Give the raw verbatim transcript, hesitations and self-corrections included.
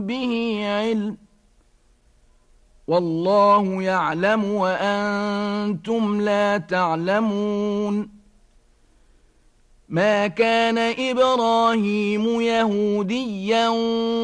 به علم والله يعلم وأنتم لا تعلمون ما كان إبراهيم يهوديا